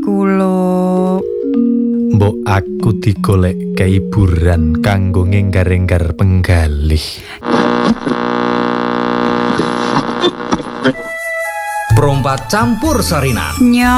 kula. Mbok aku digolek hiburan kanggo ngenggar-enggar penggalih. Perompat campur Sarina.